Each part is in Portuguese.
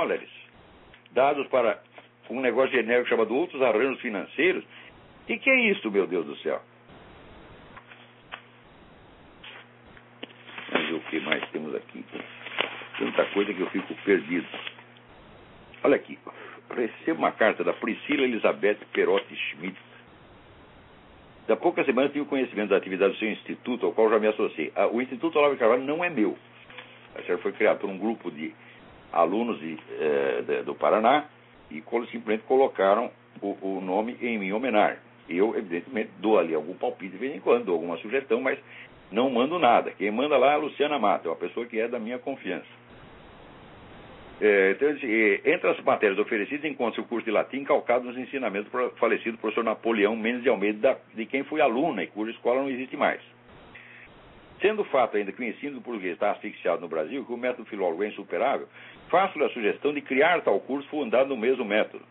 dólares dados para um negócio genérico chamado outros arranjos financeiros. O que é isso, meu Deus do céu? Vamos ver o que mais temos aqui. Tanta coisa que eu fico perdido. Olha aqui. Recebo uma carta da Priscila Elizabeth Perotti Schmidt. Da poucas semanas tive conhecimento da atividade do seu instituto, ao qual já me associei. O Instituto Olavo de Carvalho não é meu. Foi criado por um grupo de alunos do Paraná e simplesmente colocaram o nome em minha homenagem. Eu, evidentemente, dou ali algum palpite de vez em quando, dou alguma sugestão, mas não mando nada. Quem manda lá é a Luciana Mata, é uma pessoa que é da minha confiança. Então, entre as matérias oferecidas, encontra-se o curso de latim calcado nos ensinamentos do falecido professor Napoleão Mendes de Almeida, de quem fui aluna e cuja escola não existe mais. Sendo fato ainda que o ensino do português está asfixiado no Brasil, que o método filólogo é insuperável, faço-lhe a sugestão de criar tal curso fundado no mesmo método.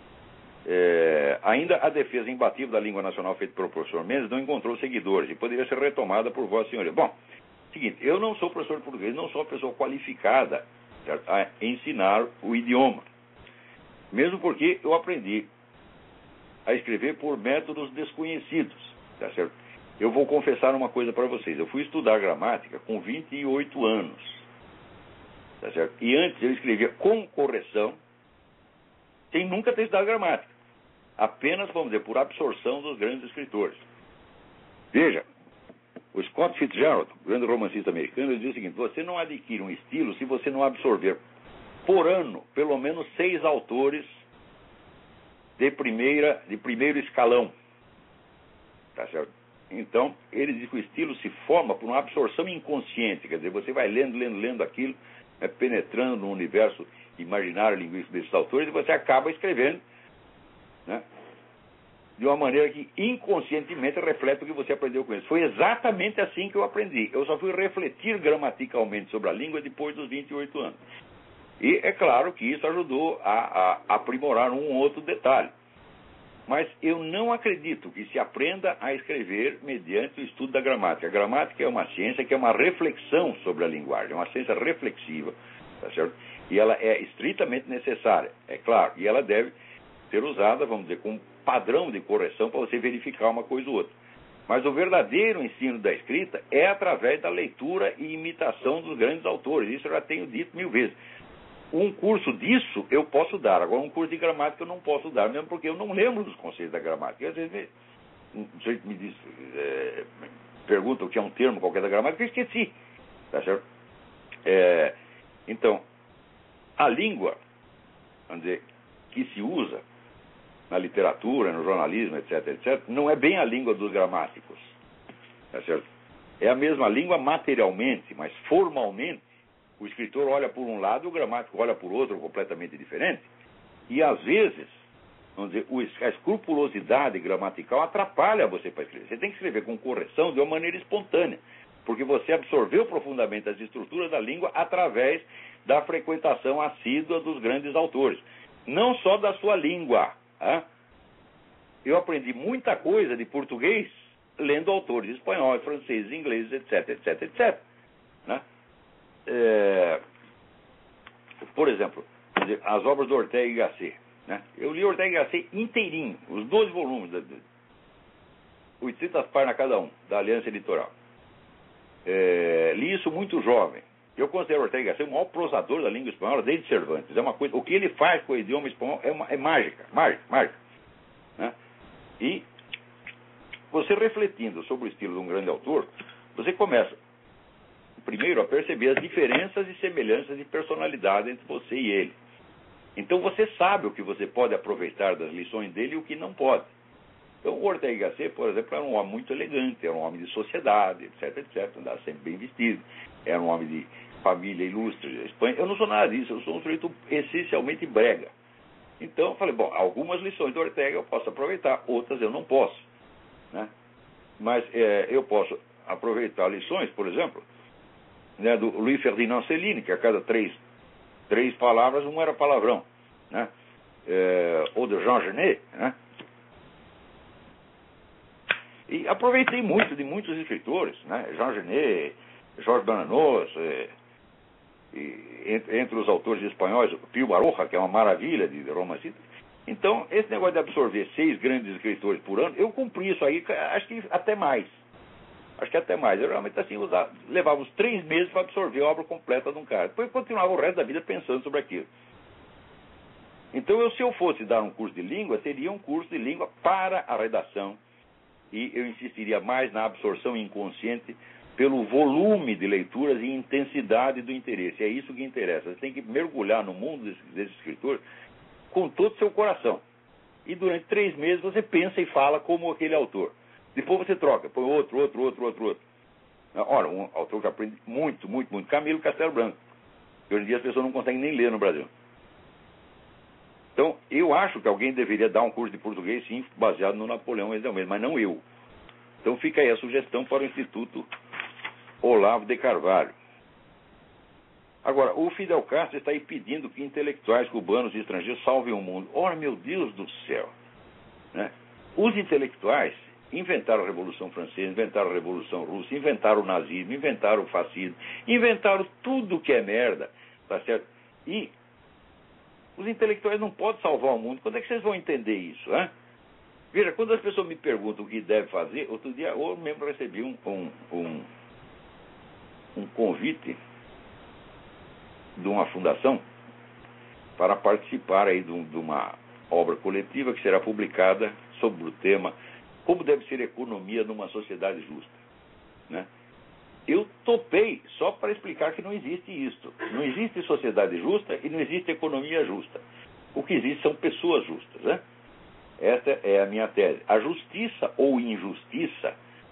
Ainda a defesa imbatível da língua nacional feita pelo professor Mendes não encontrou seguidores e poderia ser retomada por Vossa Senhoria. Bom, seguinte, eu não sou professor de português, não sou uma pessoa qualificada, certo, a ensinar o idioma. Mesmo porque eu aprendi a escrever por métodos desconhecidos, tá certo? Eu vou confessar uma coisa para vocês. Eu fui estudar gramática com 28 anos, tá certo? E antes eu escrevia com correção, sem nunca ter estudado gramática. Apenas, vamos dizer, por absorção dos grandes escritores. Veja, o Scott Fitzgerald, grande romancista americano, ele diz o seguinte: você não adquire um estilo se você não absorver por ano pelo menos 6 autores de primeiro escalão. Tá certo? Então, ele diz que o estilo se forma por uma absorção inconsciente, quer dizer, você vai lendo aquilo, penetrando no universo imaginário linguístico desses autores, e você acaba escrevendo, né, de uma maneira que inconscientemente reflete o que você aprendeu com eles. Foi exatamente assim que eu aprendi. Eu só fui refletir gramaticalmente sobre a língua depois dos 28 anos. E é claro que isso ajudou a aprimorar um ou outro detalhe. Mas eu não acredito que se aprenda a escrever mediante o estudo da gramática. A gramática é uma ciência que é uma reflexão sobre a linguagem, é uma ciência reflexiva, tá certo? E ela é estritamente necessária, é claro, e ela deve ser usada, vamos dizer, como padrão de correção para você verificar uma coisa ou outra. Mas o verdadeiro ensino da escrita é através da leitura e imitação dos grandes autores. Isso eu já tenho dito 1000 vezes. Um curso disso eu posso dar, agora um curso de gramática eu não posso dar, mesmo porque eu não lembro dos conceitos da gramática. E às vezes me diz, pergunta o que é um termo qualquer da gramática, eu esqueci, tá certo? Então, a língua, vamos dizer, que se usa na literatura, no jornalismo, etc., não é bem a língua dos gramáticos, tá certo? É a mesma língua materialmente, mas formalmente o escritor olha por um lado, o gramático olha por outro, completamente diferente. E às vezes, vamos dizer, a escrupulosidade gramatical atrapalha você para escrever. Você tem que escrever com correção de uma maneira espontânea, porque você absorveu profundamente as estruturas da língua através da frequentação assídua dos grandes autores. Não só da sua língua. Eu aprendi muita coisa de português lendo autores espanhóis, franceses, ingleses, etc. Né? Por exemplo, as obras do Ortega y Gasset, né? Eu li Ortega y Gasset inteirinho, os 12 volumes, 800 páginas cada um, da Aliança Editorial. Li isso muito jovem. Eu considero Ortega y Gasset o maior prosador da língua espanhola desde Cervantes. É uma coisa, o que ele faz com o idioma espanhol é mágica. Né? E você refletindo sobre o estilo de um grande autor, você começa primeiro a perceber as diferenças e semelhanças de personalidade entre você e ele. Então você sabe o que você pode aproveitar das lições dele e o que não pode. Então o Ortega y Gasset, por exemplo, era um homem muito elegante, era um homem de sociedade, etc., andava sempre bem vestido, era um homem de família ilustre, Espanha. Eu não sou nada disso, eu sou um sujeito essencialmente brega. Então eu falei, bom, algumas lições do Ortega eu posso aproveitar, outras eu não posso, né? Mas eu posso aproveitar lições, por exemplo, né, do Louis Ferdinand Céline, que a cada três palavras, uma era palavrão, né? Ou de Jean Genet, né? E aproveitei muito de muitos escritores, né? Jean Genet, Georges Bernanos, entre os autores espanhóis, Pío Baroja, que é uma maravilha de romancista. Então, esse negócio de absorver 6 grandes escritores por ano, eu cumpri isso aí, acho que até mais. Acho que até mais. Eu realmente assim levava uns 3 meses para absorver a obra completa de um cara. Depois eu continuava o resto da vida pensando sobre aquilo. Então, se eu fosse dar um curso de língua, seria um curso de língua para a redação. E eu insistiria mais na absorção inconsciente pelo volume de leituras e intensidade do interesse. É isso que interessa. Você tem que mergulhar no mundo desse escritor com todo o seu coração. E durante 3 meses você pensa e fala como aquele autor. Depois você troca, põe outro. Ora, um autor que aprende muito, Camilo Castelo Branco. Hoje em dia as pessoas não conseguem nem ler no Brasil. Então, eu acho que alguém deveria dar um curso de português, sim, baseado no Napoleão Almeida, mas não eu. Então fica aí a sugestão para o Instituto Olavo de Carvalho. Agora, o Fidel Castro está aí pedindo que intelectuais cubanos e estrangeiros salvem o mundo. Ora, meu Deus do céu! Né? Os intelectuais inventaram a Revolução Francesa, inventaram a Revolução Russa, inventaram o nazismo, inventaram o fascismo, inventaram tudo que é merda, tá certo? E os intelectuais não podem salvar o mundo. Quando é que vocês vão entender isso, hein? Veja, quando as pessoas me perguntam o que deve fazer, outro dia eu mesmo recebi um convite de uma fundação para participar aí de uma obra coletiva que será publicada sobre o tema Como deve ser a economia numa sociedade justa, né? Eu topei só para explicar que não existe isto. Não existe sociedade justa e não existe economia justa. O que existe são pessoas justas, né? Esta é a minha tese. A justiça ou injustiça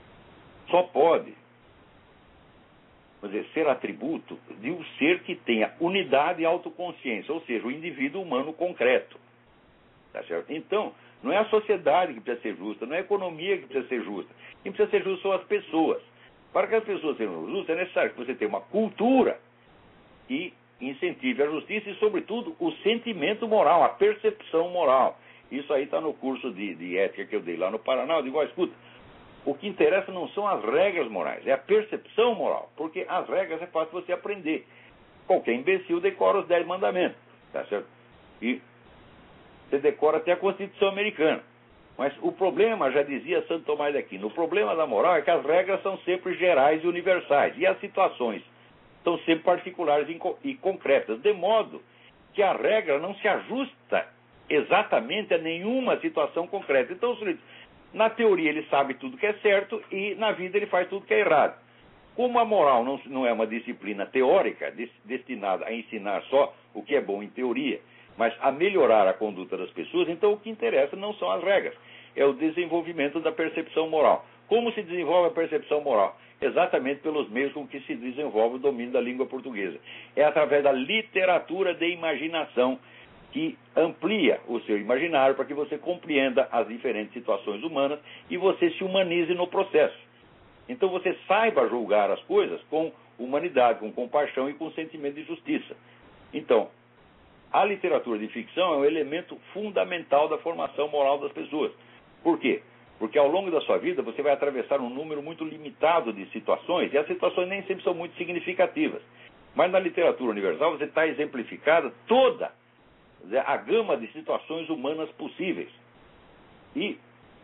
só pode, vamos dizer, ser atributo de um ser que tenha unidade e autoconsciência, ou seja, o indivíduo humano concreto. Tá certo? Então, não é a sociedade que precisa ser justa, não é a economia que precisa ser justa. Quem precisa ser justo são as pessoas. Para que as pessoas sejam justas, é necessário que você tenha uma cultura que incentive a justiça e, sobretudo, o sentimento moral, a percepção moral. Isso aí está no curso de ética que eu dei lá no Paraná. Eu digo, escuta, o que interessa não são as regras morais, é a percepção moral. Porque as regras é fácil você aprender. Qualquer imbecil decora os 10 mandamentos, tá certo? E você decora até a Constituição Americana. Mas o problema, já dizia Santo Tomás de Aquino, o problema da moral é que as regras são sempre gerais e universais. E as situações são sempre particulares e concretas. De modo que a regra não se ajusta exatamente a nenhuma situação concreta. Então, na teoria ele sabe tudo que é certo e na vida ele faz tudo que é errado. Como a moral não é uma disciplina teórica destinada a ensinar só o que é bom em teoria, mas a melhorar a conduta das pessoas, então o que interessa não são as regras, é o desenvolvimento da percepção moral. Como se desenvolve a percepção moral? Exatamente pelos meios com que se desenvolve o domínio da língua portuguesa. É através da literatura de imaginação que amplia o seu imaginário para que você compreenda as diferentes situações humanas e você se humanize no processo. Então você saiba julgar as coisas com humanidade, com compaixão e com sentimento de justiça. Então, a literatura de ficção é um elemento fundamental da formação moral das pessoas. Por quê? Porque ao longo da sua vida você vai atravessar um número muito limitado de situações, e as situações nem sempre são muito significativas. Mas na literatura universal você está exemplificada toda a gama de situações humanas possíveis. E,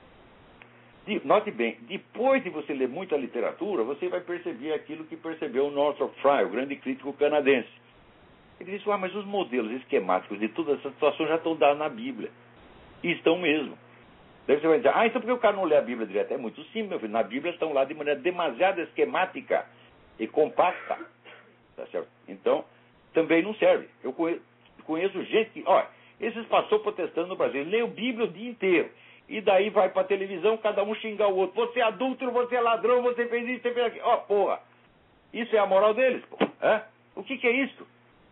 note bem, depois de você ler muita literatura, você vai perceber aquilo que percebeu o Northrop Frye, o grande crítico canadense. Ele disse, mas os modelos esquemáticos de todas essas situações já estão dados na Bíblia. E estão mesmo. Daí você vai dizer, então por que o cara não lê a Bíblia direto? É muito simples, meu filho. Na Bíblia estão lá de maneira demasiado esquemática e compacta. Tá certo? Então, também não serve. Eu conheço gente que, esses pastores protestando no Brasil, lê a Bíblia o dia inteiro. E daí vai pra televisão, cada um xingar o outro. Você é adúltero, você é ladrão, você fez isso, você fez aquilo. Porra. Isso é a moral deles, pô. O que é isso?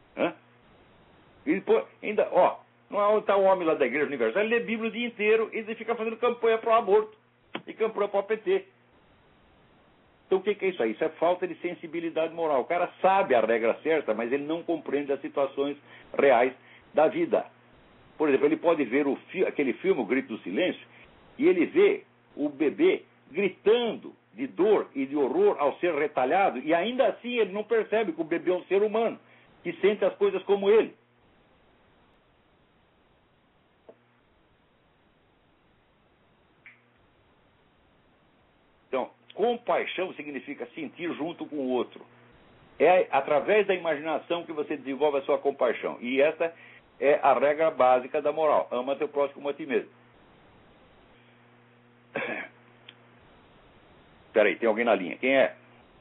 E depois, ainda, não é onde está o homem lá da Igreja Universal, ele lê a Bíblia o dia inteiro e ele fica fazendo campanha pro aborto e campanha pro PT. Então o que é isso aí? Isso é falta de sensibilidade moral. O cara sabe a regra certa, mas ele não compreende as situações reais da vida. Por exemplo, ele pode ver aquele filme, O Grito do Silêncio, e ele vê o bebê gritando de dor e de horror ao ser retalhado, e ainda assim ele não percebe que o bebê é um ser humano. que sente as coisas como ele. Então, compaixão significa sentir junto com o outro. É através da imaginação que você desenvolve a sua compaixão. E essa é a regra básica da moral. Ama teu próximo como a ti mesmo. Espera aí, tem alguém na linha. Quem é?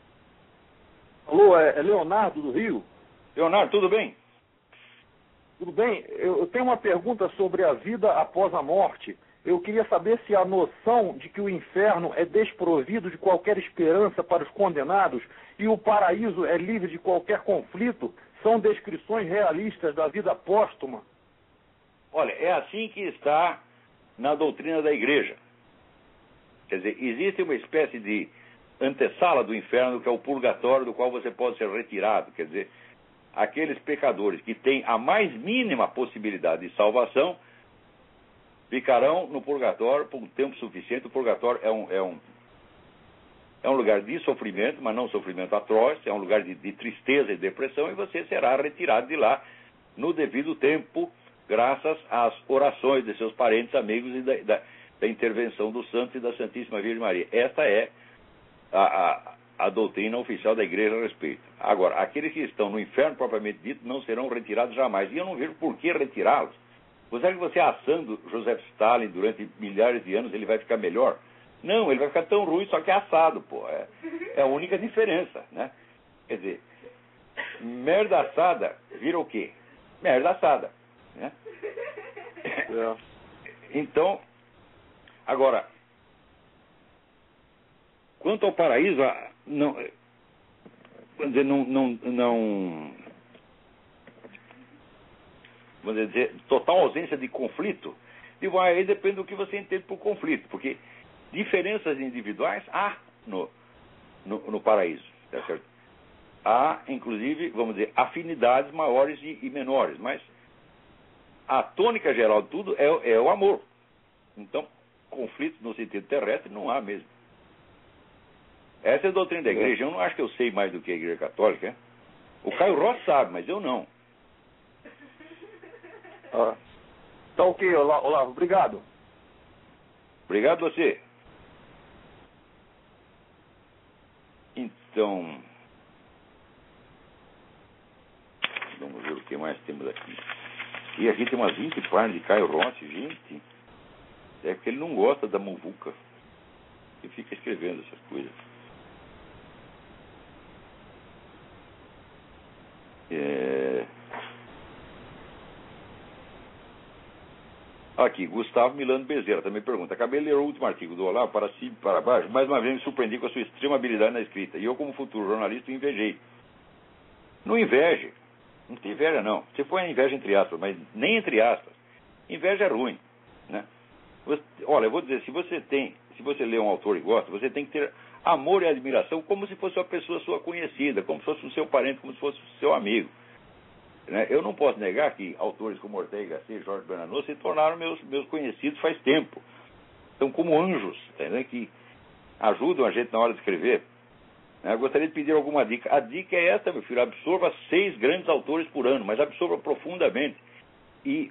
Alô, é Leonardo do Rio. Leonardo, tudo bem? Tudo bem? Eu tenho uma pergunta sobre a vida após a morte. Eu queria saber se a noção de que o inferno é desprovido de qualquer esperança para os condenados e o paraíso é livre de qualquer conflito são descrições realistas da vida póstuma. Olha, é assim que está na doutrina da igreja. Quer dizer, existe uma espécie de antessala do inferno, que é o purgatório, do qual você pode ser retirado. Quer dizer, aqueles pecadores que têm a mais mínima possibilidade de salvação ficarão no purgatório por um tempo suficiente. O purgatório é um lugar de sofrimento, mas não um sofrimento atroz, é um lugar de tristeza e depressão, e você será retirado de lá no devido tempo, graças às orações de seus parentes, amigos e da intervenção dos santos e da Santíssima Virgem Maria. Esta é a doutrina oficial da igreja a respeito. Agora, aqueles que estão no inferno propriamente dito não serão retirados jamais. E eu não vejo por que retirá-los. Você acha que você assando Joseph Stalin durante milhares de anos ele vai ficar melhor? Não, ele vai ficar tão ruim, só que é assado, pô. É a única diferença, né? Quer dizer, merda assada vira o quê? Merda assada, né? Então, agora, quanto ao paraíso, não, vamos dizer, vamos dizer, total ausência de conflito, digo, aí depende do que você entende por conflito, porque diferenças individuais há no paraíso, tá certo? Há, inclusive, vamos dizer, afinidades maiores e menores, mas a tônica geral de tudo é o amor. Então, conflitos no sentido terrestre não há mesmo. Essa é a doutrina da igreja. Eu não acho que eu sei mais do que a igreja católica. É? O Caio Rossi sabe, mas eu não. Tá ok, Olavo. Obrigado. Obrigado a você. Então, vamos ver o que mais temos aqui. E aqui tem umas 20 páginas de Caio Rossi, gente. É porque ele não gosta da muvuca. Ele fica escrevendo essas coisas. Aqui, Gustavo Milano Bezerra também pergunta: acabei de ler o último artigo do Olavo, para cima e para baixo, mais uma vez me surpreendi com a sua extrema habilidade na escrita, e eu, como futuro jornalista, o invejei. Não inveje, não tem inveja não. Você põe a inveja entre aspas, mas nem entre aspas. Inveja é ruim, né? Olha, eu vou dizer, se você lê um autor e gosta, você tem que ter amor e admiração como se fosse uma pessoa sua conhecida, como se fosse o seu parente, como se fosse o seu amigo. Eu não posso negar que autores como Ortega y Gasset e Jorge Bernanos se tornaram meus conhecidos faz tempo. São como anjos, entendeu? Que ajudam a gente na hora de escrever. Eu gostaria de pedir alguma dica. A dica é esta, meu filho: absorva 6 grandes autores por ano, mas absorva profundamente. E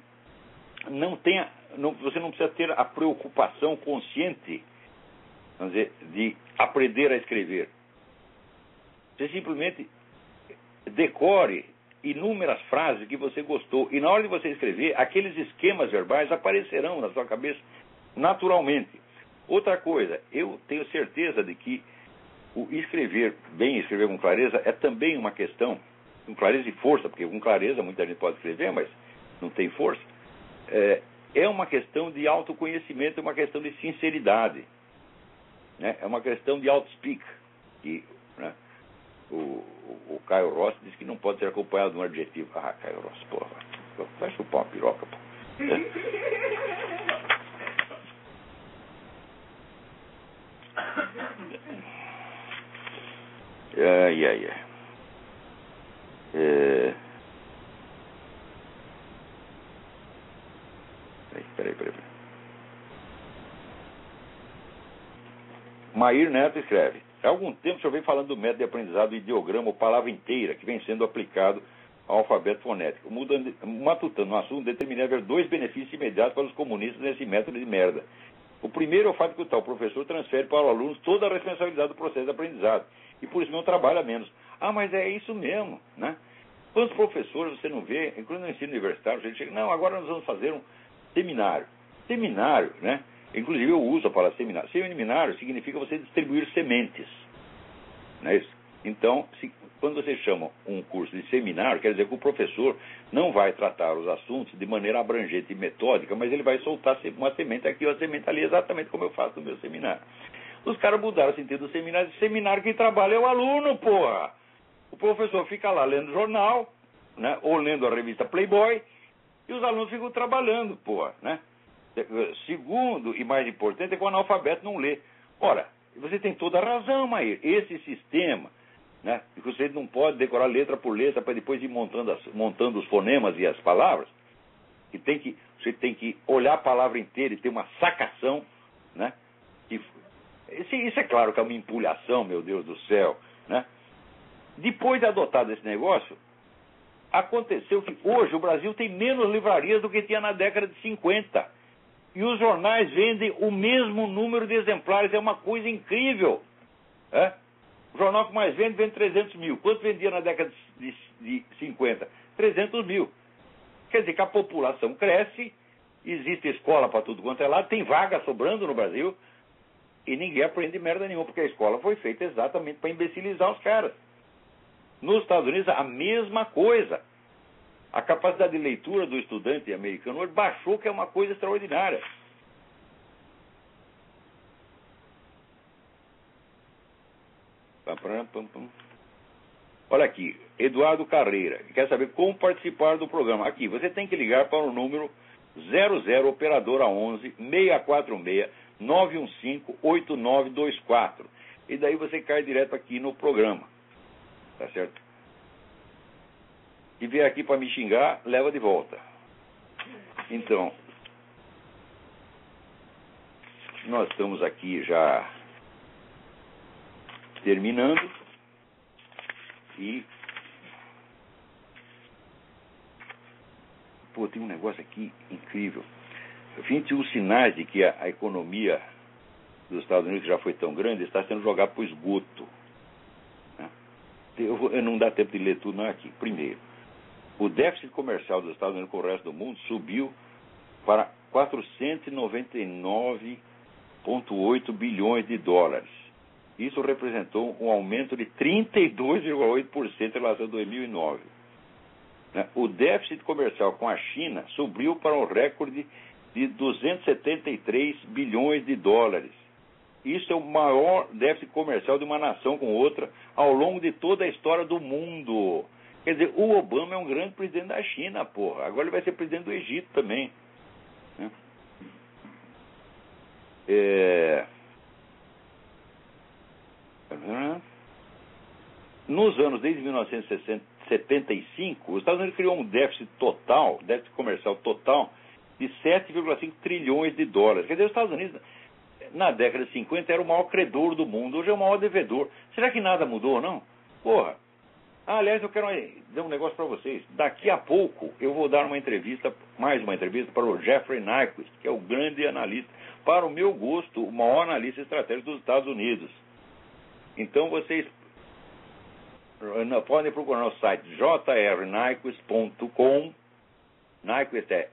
você não precisa ter a preocupação consciente, vamos dizer, de aprender a escrever. Você simplesmente decore inúmeras frases que você gostou, e na hora de você escrever, aqueles esquemas verbais aparecerão na sua cabeça naturalmente. Outra coisa, eu tenho certeza de que o escrever bem, escrever com clareza, é também uma questão, com clareza e força, porque com clareza muita gente pode escrever, mas não tem força. É uma questão de autoconhecimento, é uma questão de sinceridade, né? É uma questão de auto-speak, que, né, o Caio Rossi diz que não pode ser acompanhado de um adjetivo. Ah, Caio Rossi, porra, vai chupar uma piroca, pô. Ai. Peraí. Mair Neto escreve: há algum tempo o senhor vem falando do método de aprendizado ideograma ou palavra inteira, que vem sendo aplicado ao alfabeto fonético. Matutando no assunto, determinei haver 2 benefícios imediatos para os comunistas nesse método de merda. O primeiro é o fato que o tal professor transfere para os alunos toda a responsabilidade do processo de aprendizado. E por isso não trabalha menos. Ah, mas é isso mesmo, né? Quantos professores você não vê, inclusive no ensino universitário, a gente chega, não, agora nós vamos fazer um seminário. Seminário, né? Inclusive eu uso a palavra seminário. Seminário significa você distribuir sementes. Não é isso? Então, quando você chama um curso de seminário, quer dizer que o professor não vai tratar os assuntos de maneira abrangente e metódica, mas ele vai soltar uma semente aqui, uma semente ali, exatamente como eu faço no meu seminário. Os caras mudaram o sentido do seminário. Seminário quem trabalha é o aluno, porra! O professor fica lá lendo jornal, né, ou lendo a revista Playboy, e os alunos ficam trabalhando, porra, né? Segundo e mais importante é que o analfabeto não lê. Ora, você tem toda a razão, Maír. Esse sistema, né, que você não pode decorar letra por letra para depois ir montando os fonemas e as palavras, você tem que olhar a palavra inteira e ter uma sacação, né? Isso é claro que é uma empulhação, meu Deus do céu, né? Depois de adotado esse negócio, aconteceu que hoje o Brasil tem menos livrarias do que tinha na década de 50. E os jornais vendem o mesmo número de exemplares. É uma coisa incrível. É? O jornal que mais vende 300 mil. Quanto vendia na década de 50? 300 mil. Quer dizer que a população cresce, existe escola para tudo quanto é lado, tem vaga sobrando no Brasil, e ninguém aprende merda nenhuma, porque a escola foi feita exatamente para imbecilizar os caras. Nos Estados Unidos, a mesma coisa. A capacidade de leitura do estudante americano baixou, que é uma coisa extraordinária. Olha aqui, Eduardo Carreira, quer saber como participar do programa. Aqui, você tem que ligar para o número 00 operadora 11 646 915 8924. E daí você cai direto aqui no programa. Tá certo? Se vier aqui para me xingar, leva de volta. Então, nós estamos aqui já terminando. E pô, tem um negócio aqui incrível. Enfim, os sinais de que a economia dos Estados Unidos, que já foi tão grande, está sendo jogada para o esgoto. Eu não dá tempo de ler tudo, não, aqui. Primeiro, o déficit comercial dos Estados Unidos com o resto do mundo subiu para 499,8 bilhões de dólares. Isso representou um aumento de 32,8% em relação a 2009. O déficit comercial com a China subiu para um recorde de 273 bilhões de dólares. Isso é o maior déficit comercial de uma nação com outra ao longo de toda a história do mundo. Quer dizer, o Obama é um grande presidente da China, porra. Agora ele vai ser presidente do Egito também. Nos anos desde 1975, os Estados Unidos criou um déficit comercial total, de 7,5 trilhões de dólares. Quer dizer, os Estados Unidos, na década de 50, era o maior credor do mundo, hoje é o maior devedor. Será que nada mudou, não? Porra. Aliás, eu quero dar um negócio para vocês. Daqui a pouco eu vou dar mais uma entrevista para o Jeffrey Nyquist, que é o grande analista, para o meu gosto, o maior analista estratégico dos Estados Unidos. Então vocês podem procurar no site jrnyquist.com. Nyquist é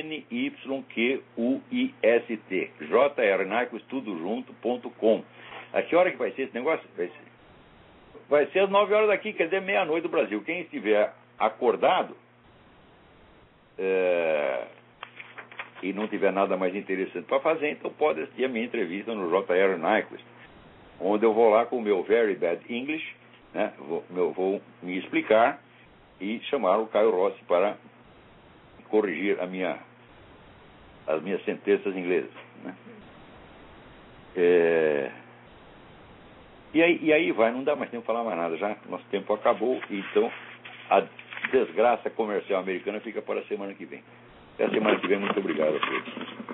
N-Y-Q-U-I-S-T. jrnyquist, tudo junto.com. A que hora que vai ser esse negócio? Vai ser às 9 horas daqui, quer dizer, meia-noite do Brasil. Quem estiver acordado e não tiver nada mais interessante para fazer, então pode assistir a minha entrevista no J.R. Nyquist, onde eu vou lá com o meu Very Bad English, né? Vou me explicar e chamar o Caio Rossi para corrigir as minhas sentenças inglesas, né? E aí vai, não dá mais tempo para falar mais nada, já nosso tempo acabou, então a desgraça comercial americana fica para a semana que vem. Até a semana que vem, muito obrigado a todos.